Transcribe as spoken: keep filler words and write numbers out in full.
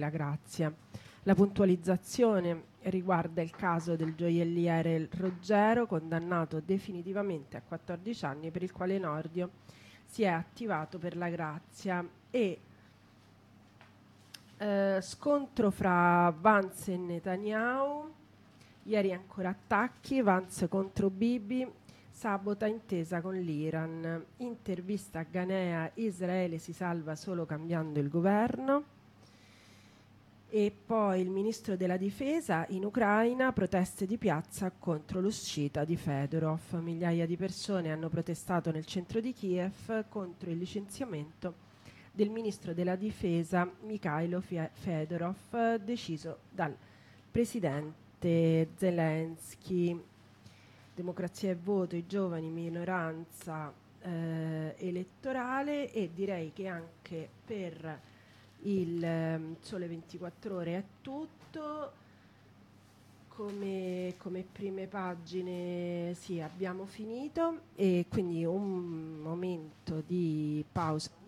la grazia. La puntualizzazione riguarda il caso del gioielliere Roggero, condannato definitivamente a quattordici anni, per il quale Nordio si è attivato per la grazia. E eh, scontro fra Vance e Netanyahu, ieri ancora attacchi, Vance contro Bibi, sabota intesa con l'Iran, intervista a Ganea, Israele si salva solo cambiando il governo. E poi il ministro della difesa in Ucraina, proteste di piazza contro l'uscita di Fedorov. Migliaia di persone hanno protestato nel centro di Kiev contro il licenziamento del ministro della difesa Mikhailo Fedorov, deciso dal presidente Zelensky. Democrazia e voto, i giovani, minoranza eh, elettorale. E direi che anche per il um, Sole ventiquattro Ore è tutto. Come, come prime pagine sì, abbiamo finito, e quindi un momento di pausa.